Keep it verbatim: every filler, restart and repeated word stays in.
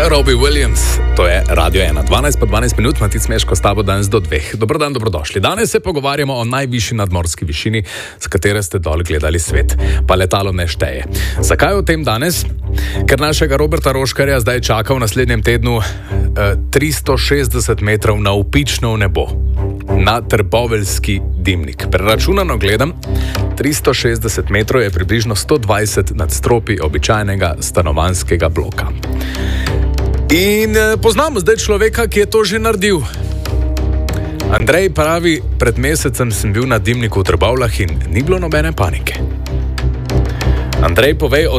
Robbie Williams, to je Radio ena. dvanajst pa dvanajst minut, Matic Meško s tabo danes do dveh. Dobar dan, dobrodošli. Danes se pogovarjamo o najvišji nadmorski višini, s katere ste dol gledali svet. Pa letalo ne šteje. Zakaj o tem danes? Ker našega Roberta Roškarja zdaj čaka v naslednjem tednu eh, tristo šestdeset metrov na vpično nebo. Na trboveljski dimnik. Preračunano gledam, tristo šestdeset metrov je približno sto dvajset nadstropij običajnega stanovanjskega bloka. In eh, poznamo zdaj človeka, ki je to že naredil. Andrej pravi, pred mesecem sem bil na dimniku v Trbovljah in ni bilo nobene panike. Andrej pove o